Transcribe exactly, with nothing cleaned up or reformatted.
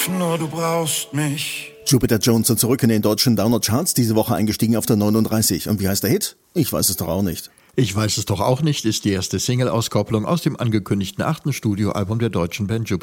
nur du brauchst mich. Jupiter Jones sind zurück in den deutschen Downer-Charts, diese Woche eingestiegen auf der neununddreißig. Und wie heißt der Hit? Ich weiß es doch auch nicht. Ich weiß es doch auch nicht, ist die erste Single-Auskopplung aus dem angekündigten achten Studioalbum der deutschen Band Jupiter.